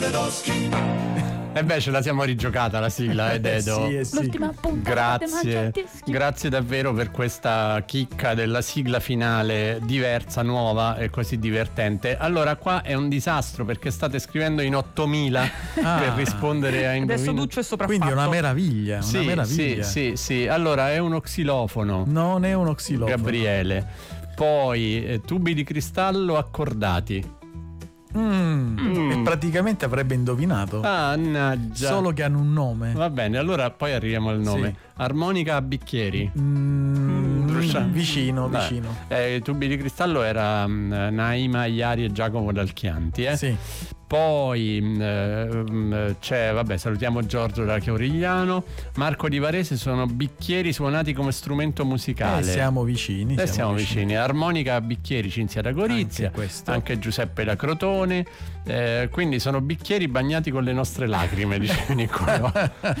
E beh, ce la siamo rigiocata la sigla, Dedo. Sì. L'ultima puntata. Grazie davvero per questa chicca della sigla finale, diversa, nuova e così divertente. Allora, qua è un disastro perché state scrivendo in 8000 per rispondere a indovini. Adesso Duccio è sopraffatto. Quindi è una meraviglia, una meraviglia. Sì. Allora, è uno xilofono. Non è uno xilofono. Gabriele. Poi tubi di cristallo accordati. E praticamente avrebbe indovinato. Mannaggia. Solo che hanno un nome. Va bene, allora poi arriviamo al nome. Sì. Armonica a bicchieri. Vicino. I tubi di cristallo era Naima Iari e Giacomo Dalchianti. Sì. Poi c'è, salutiamo Giorgio da Chiorigliano. Marco di Varese, sono bicchieri suonati come strumento musicale. Siamo vicini. Siamo vicini. Armonica a bicchieri, Cinzia da Gorizia, anche Giuseppe da Crotone. Quindi sono bicchieri bagnati con le nostre lacrime, dice Nicolò.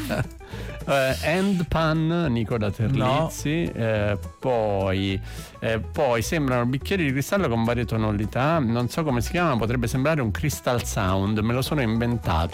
End pan, Nico da Terlizzi. Poi sembrano bicchieri di cristallo con varie tonalità. Non so come si chiamano, potrebbe sembrare un crystal sound, me lo sono inventato.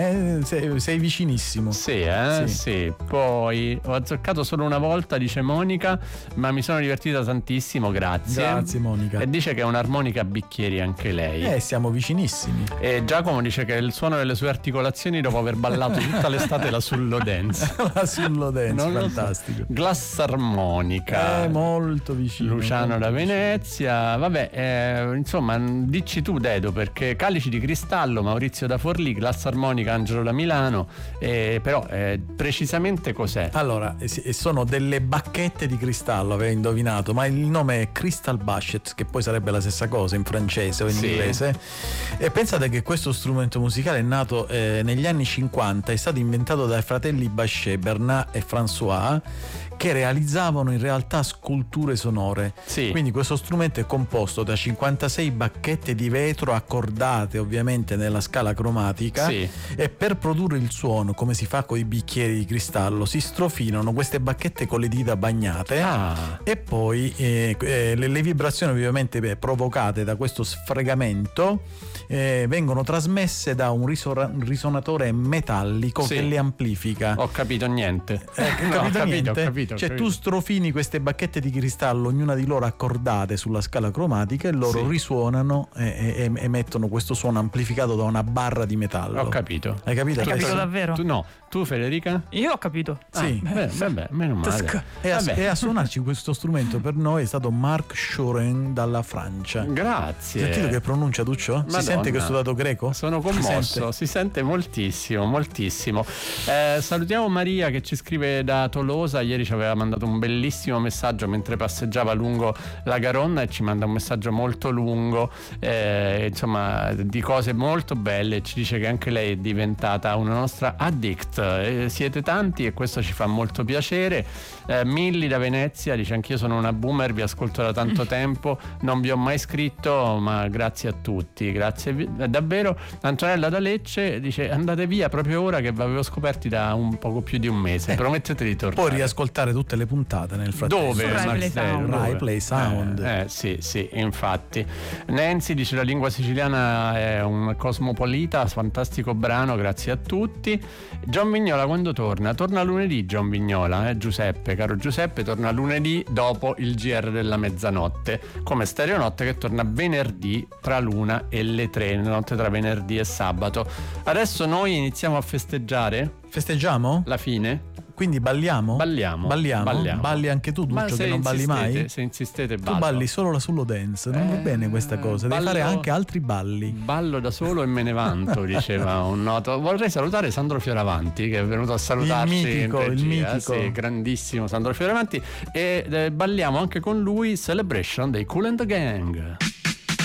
Sei vicinissimo. Sì. Poi ho azzeccato solo una volta, dice Monica, ma mi sono divertita tantissimo, grazie Monica. E dice che è un'armonica a bicchieri anche lei. Siamo vicinissimi. E Giacomo dice che è il suono delle sue articolazioni dopo aver ballato tutta l'estate la Sullo Dance. La Sullo Dance, fantastico. Glass armonica. Molto vicino. Luciano da Venezia. Insomma, dici tu, Dedo, perché calici di cristallo, Maurizio da Forlì, glass armonica, Angelo da Milano. Però precisamente cos'è? Allora, sono delle bacchette di cristallo, avevo indovinato, ma il nome è Crystal Basket, che poi sarebbe la stessa cosa in francese o in inglese. E pensate che questo strumento musicale è nato negli anni 50, è stato inventato dai fratelli Bachet, Bernard e François, che realizzavano in realtà sculture sonore. Quindi questo strumento è composto da 56 bacchette di vetro accordate ovviamente nella scala cromatica, e per produrre il suono, come si fa con i bicchieri di cristallo, si strofinano queste bacchette con le dita bagnate, e poi le vibrazioni ovviamente provocate da questo sfregamento vengono trasmesse da un risonatore metallico che le amplifica. Ho capito niente. Ho capito. Tu strofini queste bacchette di cristallo, ognuna di loro accordate sulla scala cromatica, e loro risuonano e emettono questo suono amplificato da una barra di metallo. Ho capito. Hai capito? Hai capito davvero? Tu Federica? Io ho capito. Sì. Meno male. E a suonarci questo strumento per noi è stato Marc Chorin dalla Francia. Grazie. Hai sentito che pronuncia, Duccio? Madonna. Si sente che ho studiato greco? Sono commosso, si sente moltissimo. Salutiamo Maria che ci scrive da Tolosa. Ieri ci aveva mandato un bellissimo messaggio mentre passeggiava lungo la Garonna, e ci manda un messaggio molto lungo, insomma, di cose molto belle. Ci dice che anche lei è diventata una nostra addict. Siete tanti e questo ci fa molto piacere. Milli da Venezia dice: anch'io sono una boomer, vi ascolto da tanto tempo, non vi ho mai scritto, ma grazie a tutti, grazie davvero. Antonella da Lecce dice: andate via proprio ora che vi avevo scoperti da un poco più di un mese, promettete di tornare. Puoi riascoltare tutte le puntate nel frattempo. Dove? Rai Play Sound. Sì, infatti. Nancy dice: la lingua siciliana è un cosmopolita, fantastico brano, grazie a tutti. John Vignola quando torna? Torna lunedì John Vignola, Giuseppe, caro Giuseppe, torna lunedì dopo il GR della mezzanotte, come Stereonotte che torna venerdì tra l'una e le 3, la notte tra venerdì e sabato. Adesso noi iniziamo a festeggiare. Festeggiamo? La fine? Quindi balliamo? Balliamo. Balli anche tu, Duccio, che non balli mai? Se insistete, ballo. Tu balli solo la Sullo Dance, non va bene questa cosa, devi fare anche altri balli. Ballo da solo e me ne vanto, diceva un noto. Vorrei salutare Sandro Fioravanti, che è venuto a salutarci il mitico. Sì, grandissimo Sandro Fioravanti, e balliamo anche con lui Celebration dei Kool and the Gang.